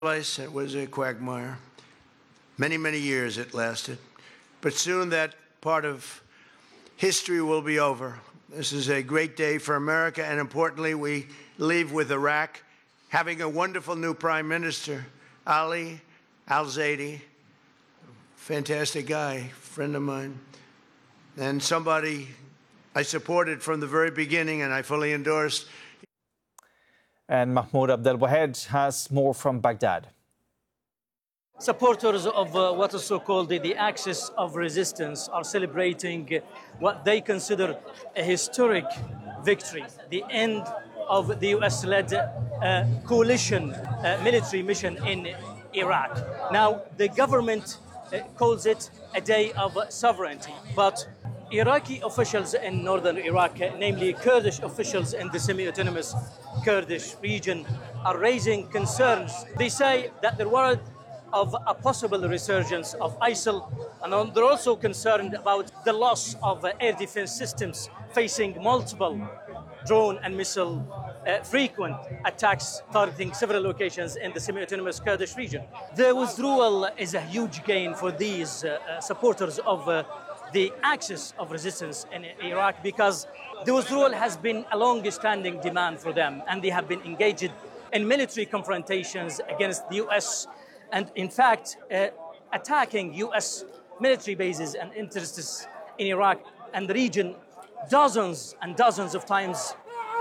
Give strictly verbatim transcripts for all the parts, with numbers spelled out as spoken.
place. It was a quagmire. Many, many years it lasted. But soon that part of history will be over. This is a great day for America, and importantly, we leave with Iraq having a wonderful new prime minister, Ali Al-Zaidi, fantastic guy, friend of mine, and somebody I supported from the very beginning and I fully endorsed. And Mahmoud Abdelwahed has more from Baghdad. Supporters of uh, what is so-called the, the axis of resistance are celebrating what they consider a historic victory, the end of the U S-led uh, coalition uh, military mission in Iraq. Now, the government uh, calls it a day of sovereignty, but Iraqi officials in northern Iraq, namely Kurdish officials in the semi-autonomous Kurdish region, are raising concerns. They say that they're worried of a possible resurgence of ISIL, and they're also concerned about the loss of uh, air defense systems facing multiple drone and missile uh, frequent attacks targeting several locations in the semi-autonomous Kurdish region. The withdrawal is a huge gain for these uh, uh, supporters of uh, the axis of resistance in Iraq, because the withdrawal has been a long-standing demand for them, and they have been engaged in military confrontations against the U S and, in fact, uh, attacking U S military bases and interests in Iraq and the region dozens and dozens of times.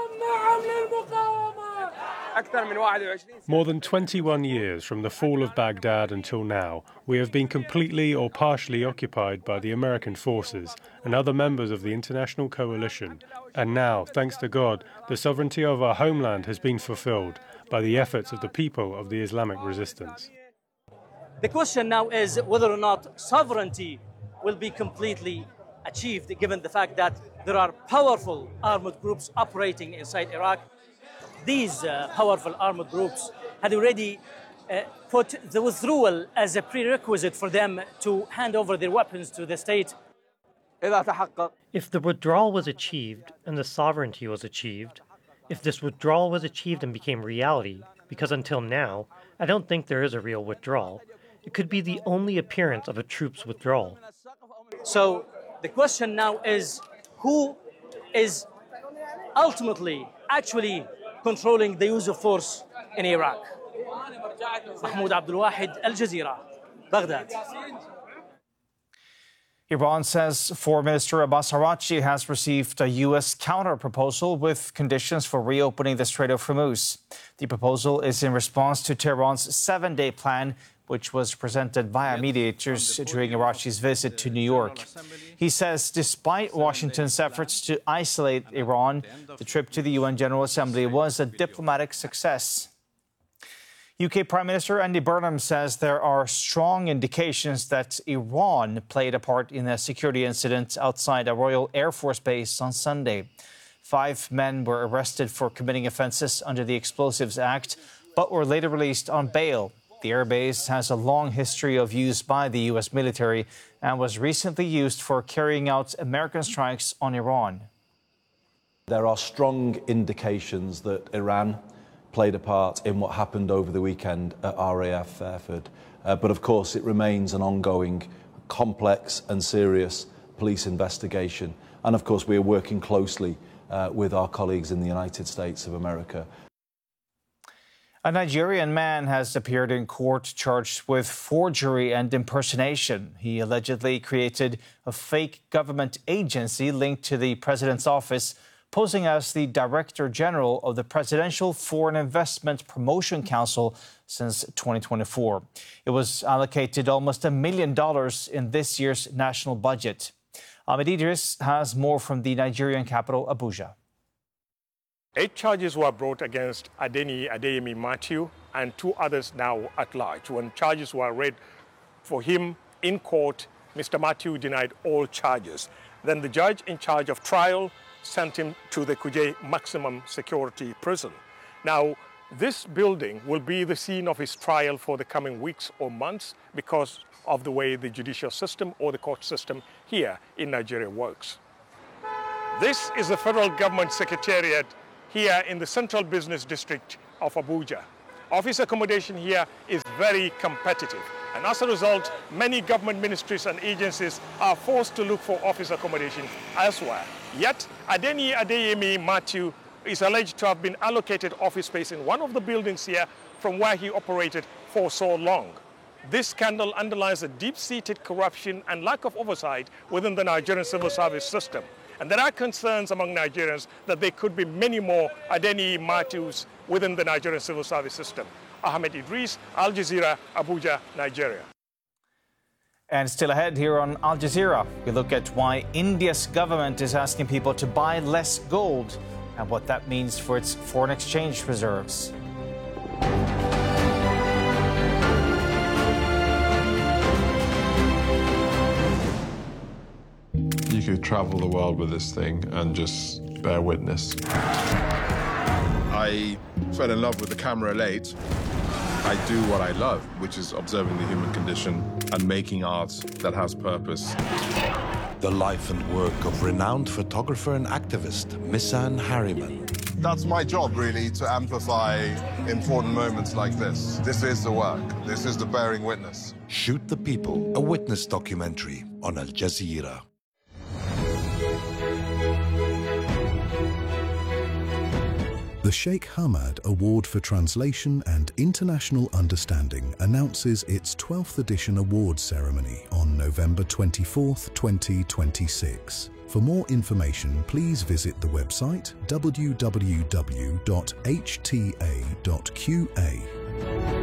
More than twenty-one years from the fall of Baghdad until now, we have been completely or partially occupied by the American forces and other members of the international coalition. And now, thanks to God, the sovereignty of our homeland has been fulfilled by the efforts of the people of the Islamic resistance. The question now is whether or not sovereignty will be completely achieved, given the fact that there are powerful armed groups operating inside Iraq. These uh, powerful armed groups had already uh, put the withdrawal as a prerequisite for them to hand over their weapons to the state. If the withdrawal was achieved and the sovereignty was achieved, if this withdrawal was achieved and became reality, because until now, I don't think there is a real withdrawal, it could be the only appearance of a troops withdrawal. So the question now is, who is ultimately actually controlling the use of force in Iraq? Mahmoud Abdelwahed, Al Jazeera, Baghdad. Iran says Foreign Minister Abbas Araghchi has received a U S counter-proposal with conditions for reopening the Strait of Hormuz. The proposal is in response to Tehran's seven-day plan, which was presented via mediators during Araghchi's visit to New York. He says despite Washington's efforts to isolate Iran, the trip to the U N General Assembly was a diplomatic success. U K Prime Minister Andy Burnham says there are strong indications that Iran played a part in a security incident outside a Royal Air Force base on Sunday. Five men were arrested for committing offences under the Explosives Act, but were later released on bail. The airbase has a long history of use by the U S military and was recently used for carrying out American strikes on Iran. There are strong indications that Iran played a part in what happened over the weekend at R A F Fairford. Uh, but of course, it remains an ongoing, complex and serious police investigation. And of course, we are working closely uh, with our colleagues in the United States of America. A Nigerian man has appeared in court charged with forgery and impersonation. He allegedly created a fake government agency linked to the president's office, posing as the Director General of the Presidential Foreign Investment Promotion Council since twenty twenty-four. It was allocated almost a million dollars in this year's national budget. Ahmed Idris has more from the Nigerian capital, Abuja. Eight charges were brought against Adeni Adeyemi Matthew and two others now at large. When charges were read for him in court, Mister Matthew denied all charges. Then the judge in charge of trial sent him to the Kuje Maximum Security Prison. Now, this building will be the scene of his trial for the coming weeks or months because of the way the judicial system or the court system here in Nigeria works. This is the federal government secretariat here in the Central Business District of Abuja. Office accommodation here is very competitive. And as a result, many government ministries and agencies are forced to look for office accommodation elsewhere. Yet, Adeniyi Adeyemi Matthew is alleged to have been allocated office space in one of the buildings here from where he operated for so long. This scandal underlines a deep-seated corruption and lack of oversight within the Nigerian civil service system. And there are concerns among Nigerians that there could be many more Adeniyi Matthews within the Nigerian civil service system. Ahmed Idris, Al Jazeera, Abuja, Nigeria. And still ahead here on Al Jazeera, we look at why India's government is asking people to buy less gold and what that means for its foreign exchange reserves. You could travel the world with this thing and just bear witness. I fell in love with the camera late. I do what I love, which is observing the human condition and making art that has purpose. The life and work of renowned photographer and activist, Missan Harriman. That's my job, really, to amplify important moments like this. This is the work. This is the bearing witness. Shoot the People, a witness documentary on Al Jazeera. The Sheikh Hamad Award for Translation and International Understanding announces its twelfth edition awards ceremony on November twenty-fourth, twenty twenty-six. For more information, please visit the website w w w dot h t a dot q a.